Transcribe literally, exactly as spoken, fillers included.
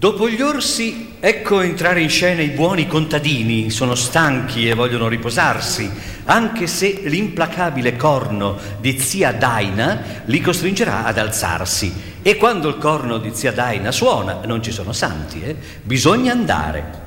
Dopo gli orsi, ecco entrare in scena i buoni contadini. Sono stanchi e vogliono riposarsi, anche se l'implacabile corno di zia Daina li costringerà ad alzarsi. E quando il corno di zia Daina suona, non ci sono santi, eh? Bisogna andare.